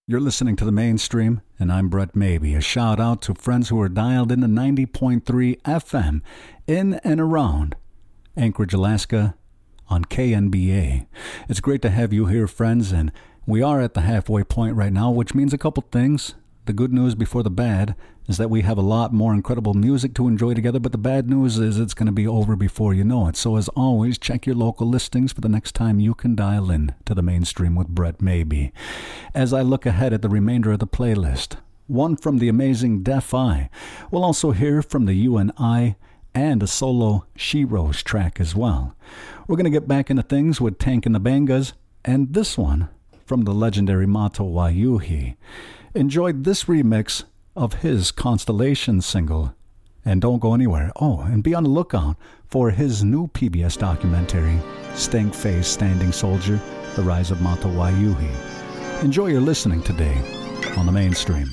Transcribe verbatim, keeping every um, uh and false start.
You're listening to The Mainstream, and I'm Brett Maybe. A shout out to friends who are dialed into ninety point three F M in and around Anchorage, Alaska on K N B A. It's great to have you here, friends, and we are at the halfway point right now, which means a couple things. The good news before the bad is that we have a lot more incredible music to enjoy together, but the bad news is it's going to be over before you know it. So as always, check your local listings for the next time you can dial in to The Mainstream with Brett Maybe. As I look ahead at the remainder of the playlist, one from the amazing Def I. We'll also hear from the U N I and a solo She Rose track as well. We're going to get back into things with Tank and the Bangas, and this one from the legendary Mato Wayuhi. Enjoyed this remix of his Constellation single. And don't go anywhere. Oh, and be on the lookout for his new P B S documentary, Stank Face Standing Soldier, The Rise of Mato Wayuhi. Enjoy your listening today on The Mainstream.